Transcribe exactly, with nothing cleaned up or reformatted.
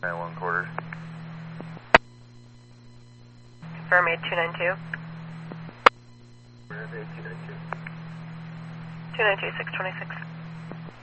nine one quarters. Confirm eight two nine two. Where's eight two nine two? two nine two, six twenty-six.